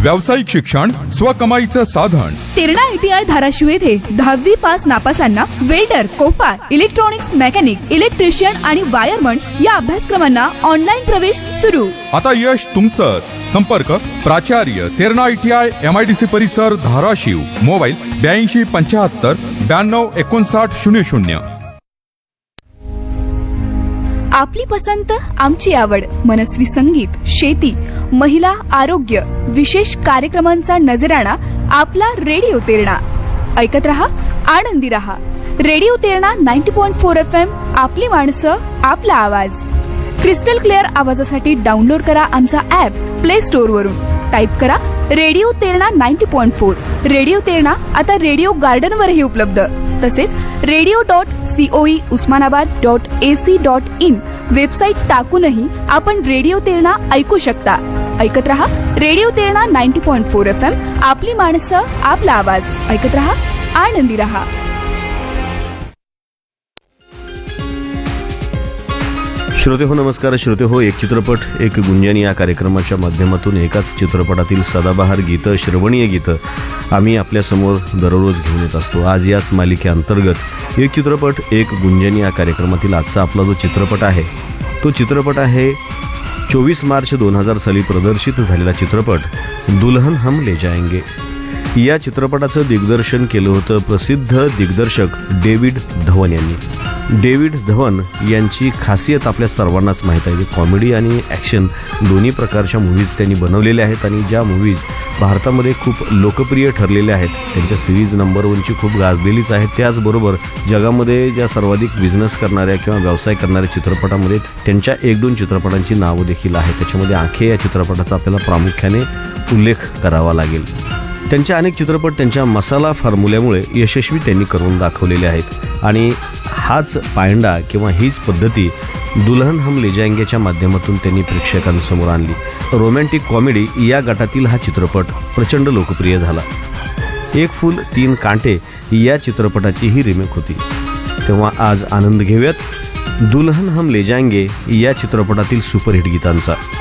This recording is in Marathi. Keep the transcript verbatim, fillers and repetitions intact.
व्यावसायिक शिक्षण स्वकमाईचं साधन। तेरणा आयटीआय धाराशिव येथे दहावी pass नापासांना welder, Copa, electronics mechanic, electrician आणि वायरमन या अभ्यासक्रमांना ऑनलाईन प्रवेश सुरू। आता यश तुमचंच। संपर्क प्राचार्य तेरणा आयटीआय एमआयडीसी परिसर धाराशिव। मोबाईल ब्याऐंशी पंच्याहत्तर ब्याण्णव एकोणसाठ शून्य शून्य। आपली पसंत आमची आवड, मनस्वी संगीत, शेती, महिला, आरोग्य, विशेष कार्यक्रमांचा नजराणा आपला रेडिओ तेरणा। ऐकत रहा, आनंदी रहा। रेडिओ तेरणा नव्वद पॉइंट चार एफ एम, आपली माणसं, आपला आवाज। क्रिस्टल क्लिअर आवाजासाठी डाउनलोड करा आमचा ऍप प्ले स्टोर वरून। टाइप करा रेडिओ तेरणा नव्वद पॉइंट चार। रेडिओ तेरणा आता रेडिओ गार्डन वरही उपलब्ध। तसेच radio dot COE Osmanabad dot AC dot in website टाकूनही आपण रेडिओ तेरणा ऐकू शकता। ऐकत रहा रेडिओ तेरणा नव्वद पॉइंट चार एफ एम, आपली माणसं, आपला आवाज। ऐकत रहा, आनंदी रहा। श्रोते हो नमस्कार। श्रोते हो, एक चित्रपट एक गुंजन या कार्यक्रमाच्या माध्यमातून एकाच चित्रपटातील सदाबहार गीतं, श्रवणीय गीतं आम्ही आपल्यासमोर दररोज घेऊन येत असतो। आज याच मालिकेअंतर्गत एक चित्रपट एक गुंजन या कार्यक्रमातील आजचा आपला जो चित्रपट आहे तो चित्रपट आहे चोवीस मार्च दोन हजार साली प्रदर्शित झालेला चित्रपट दुल्हन हम ले जाएंगे। या चित्रपटाचं दिग्दर्शन केलं होतं प्रसिद्ध दिग्दर्शक डेव्हिड धवन यांनी। डेव्हिड धवन यांची खासियत आपल्या सर्वांनाच माहीत आहे। कॉमेडी आणि ॲक्शन दोन्ही प्रकारच्या मूव्हीज त्यांनी बनवलेल्या आहेत आणि ज्या मूव्हीज भारतामध्ये खूप लोकप्रिय ठरलेल्या आहेत, त्यांच्या सिरीज नंबर वनची खूप गाजलेलीच आहेत। त्याचबरोबर जगामध्ये ज्या सर्वाधिक बिझनेस करणाऱ्या किंवा व्यवसाय करणाऱ्या चित्रपटामध्ये त्यांच्या एक दोन चित्रपटांची नावं देखील आहेत। त्याच्यामध्ये आंखे या चित्रपटाचा आपल्याला प्रामुख्याने उल्लेख करावा लागेल। त्यांचे अनेक चित्रपट त्यांच्या मसाला फॉर्म्युल्यामुळे यशस्वी त्यांनी करून दाखवलेले आहेत आणि हाच पायंडा किंवा हीच पद्धती दुल्हन हम ले जाएंगेच्या माध्यमातून त्यांनी प्रेक्षकांसमोर आणली। रोमॅन्टिक कॉमेडी या गटातील हा चित्रपट प्रचंड लोकप्रिय झाला। एक फूल तीन कांटे या चित्रपटाची ही रिमेक होती। तेव्हा आज आनंद घेऊयात दुल्हन हम ले जाएंगे या चित्रपटातील सुपरहिट गीतांचा।